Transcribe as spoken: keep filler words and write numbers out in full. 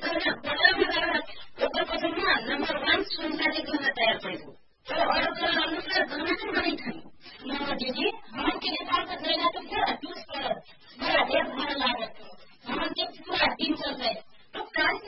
पटकपटकमा number one Sunsari गर्न तयार भएको तर अरूको अनुसार गर्न चाहिँ ननै ठान्यो म दिदी